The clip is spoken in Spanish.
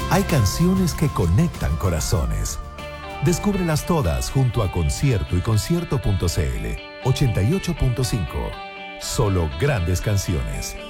Hay canciones que conectan corazones. Descúbrelas todas junto a Concierto y Concierto.cl 88.5. Solo grandes canciones.